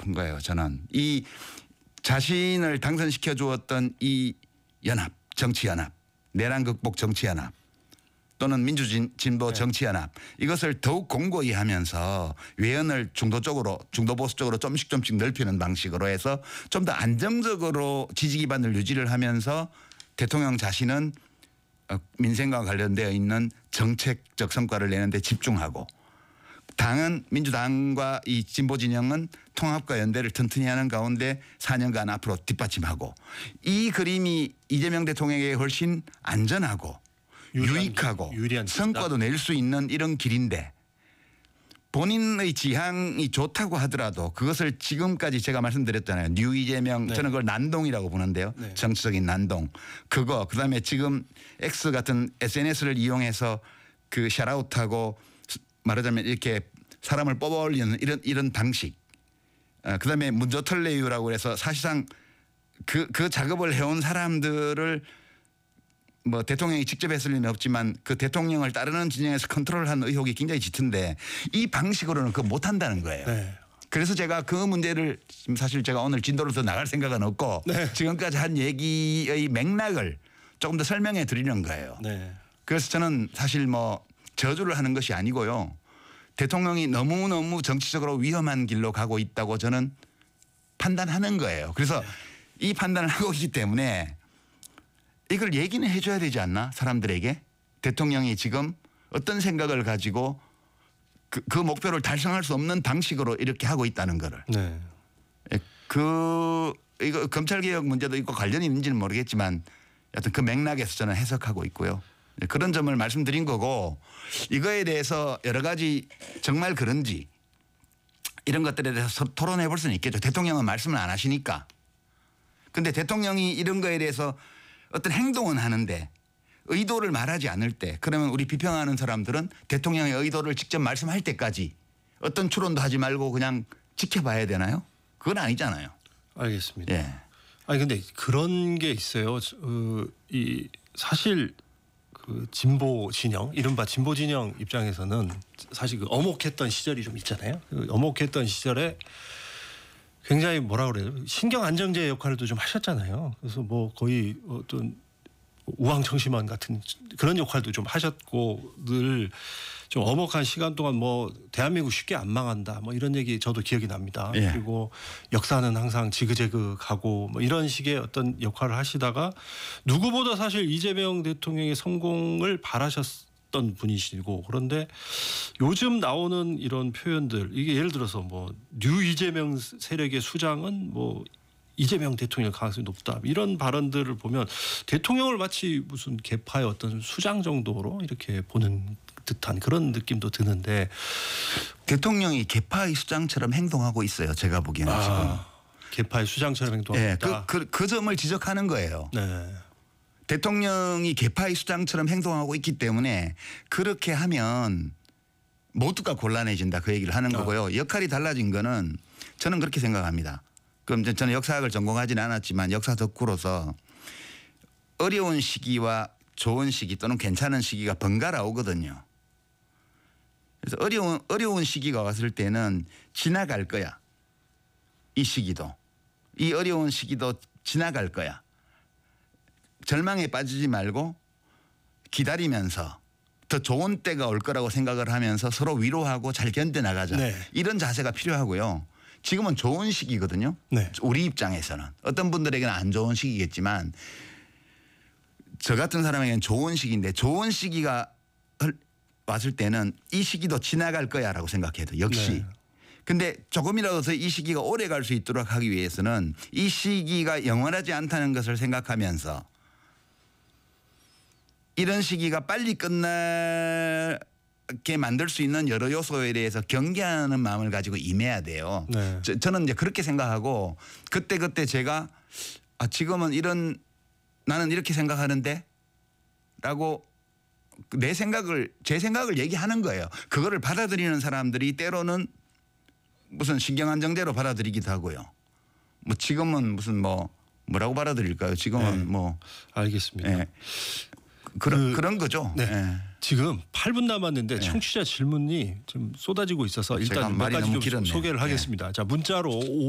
한 거예요. 저는 이 자신을 당선시켜 주었던 이 연합, 정치연합, 내란 극복 정치연합 또는 민주진보 정치연합 이것을 더욱 공고히 하면서 외연을 중도 쪽으로 중도 보수 쪽으로 조금씩 넓히는 방식으로 해서 좀 더 안정적으로 지지 기반을 유지를 하면서 대통령 자신은 민생과 관련되어 있는 정책적 성과를 내는 데 집중하고 당은 민주당과 이 진보 진영은 통합과 연대를 튼튼히 하는 가운데 4년간 앞으로 뒷받침하고 이 그림이 이재명 대통령에게 훨씬 안전하고 유익하고 성과도 낼 수 있는 이런 길인데 본인의 지향이 좋다고 하더라도 그것을 지금까지 제가 말씀드렸잖아요. 뉴 이재명 네. 저는 그걸 난동이라고 보는데요. 네. 정치적인 난동. 그거 그다음에 지금 X 같은 SNS를 이용해서 그 샤라웃하고 말하자면 이렇게 사람을 뽑아올리는 이런 방식. 그다음에 문조털레유라고 해서 사실상 그 작업을 해온 사람들을 뭐 대통령이 직접 했을 리는 없지만 그 대통령을 따르는 진영에서 컨트롤한 의혹이 굉장히 짙은데 이 방식으로는 그거 못한다는 거예요. 네. 그래서 제가 그 문제를 지금 사실 제가 오늘 진도로 더 나갈 생각은 없고 네. 지금까지 한 얘기의 맥락을 조금 더 설명해 드리는 거예요. 네. 그래서 저는 사실 뭐 저주를 하는 것이 아니고요. 대통령이 너무너무 정치적으로 위험한 길로 가고 있다고 저는 판단하는 거예요. 그래서 네. 이 판단을 하고 있기 때문에 이걸 얘기는 해줘야 되지 않나 사람들에게. 대통령이 지금 어떤 생각을 가지고 그 목표를 달성할 수 없는 방식으로 이렇게 하고 있다는 거를. 네. 이거 검찰개혁 문제도 있고 관련이 있는지는 모르겠지만 여하튼 그 맥락에서 저는 해석하고 있고요. 그런 점을 말씀드린 거고 이거에 대해서 여러 가지 정말 그런지 이런 것들에 대해서 토론해 볼 수는 있겠죠. 대통령은 말씀을 안 하시니까. 근데 대통령이 이런 거에 대해서 어떤 행동은 하는데 의도를 말하지 않을 때 그러면 우리 비평하는 사람들은 대통령의 의도를 직접 말씀할 때까지 어떤 추론도 하지 말고 그냥 지켜봐야 되나요? 그건 아니잖아요. 알겠습니다. 예. 아니 근데 그런 게 있어요. 이 사실 그 진보 진영, 이른바 진보 진영 입장에서는 사실 그 어목했던 시절이 좀 있잖아요. 그 어목했던 시절에 굉장히 뭐라 그래요? 신경 안정제 역할도 좀 하셨잖아요. 그래서 뭐 거의 어떤 우황청심환 같은 그런 역할도 좀 하셨고 늘 좀 엄혹한 시간 동안 뭐 대한민국 쉽게 안 망한다 뭐 이런 얘기 저도 기억이 납니다. 예. 그리고 역사는 항상 지그재그가고 뭐 이런 식의 어떤 역할을 하시다가 누구보다 사실 이재명 대통령의 성공을 바라셨던 분이시고 그런데 요즘 나오는 이런 표현들 이게 예를 들어서 뭐 뉴 이재명 세력의 수장은 뭐 이재명 대통령 가능성이 높다 이런 발언들을 보면 대통령을 마치 무슨 계파의 어떤 수장 정도로 이렇게 보는 듯한 그런 느낌도 드는데 대통령이 계파의 수장처럼 행동하고 있어요. 제가 보기에는 지금. 계파의 수장처럼 행동하고 네, 있다. 그 점을 지적하는 거예요. 네. 대통령이 계파의 수장처럼 행동하고 있기 때문에 그렇게 하면 모두가 곤란해진다 그 얘기를 하는 거고요. 역할이 달라진 거는 저는 그렇게 생각합니다. 그럼 저는 역사학을 전공하지는 않았지만 역사 덕후로서 어려운 시기와 좋은 시기 또는 괜찮은 시기가 번갈아 오거든요. 그래서 어려운 시기가 왔을 때는 지나갈 거야. 이 시기도. 이 어려운 시기도 지나갈 거야. 절망에 빠지지 말고 기다리면서 더 좋은 때가 올 거라고 생각을 하면서 서로 위로하고 잘 견뎌나가자. 네. 이런 자세가 필요하고요. 지금은 좋은 시기거든요. 네. 우리 입장에서는. 어떤 분들에게는 안 좋은 시기겠지만 저 같은 사람에게는 좋은 시기인데 좋은 시기가 왔을 때는 이 시기도 지나갈 거야라고 생각해야 돼요. 역시. 네. 근데 조금이라도 더 이 시기가 오래 갈 수 있도록 하기 위해서는 이 시기가 영원하지 않다는 것을 생각하면서 이런 시기가 빨리 끝나게 만들 수 있는 여러 요소에 대해서 경계하는 마음을 가지고 임해야 돼요. 네. 저는 이제 그렇게 생각하고 그때 제가 지금은 나는 이렇게 생각하는데 라고 제 생각을 얘기하는 거예요. 그거를 받아들이는 사람들이 때로는 무슨 신경안정제로 받아들이기도 하고요. 뭐 지금은 무슨 뭐라고 받아들일까요? 지금은 네. 뭐 알겠습니다. 네. 그런 거죠. 네. 네. 지금 8분 남았는데 네. 청취자 질문이 좀 쏟아지고 있어서 일단 몇 가지 좀 소개를 하겠습니다. 자, 문자로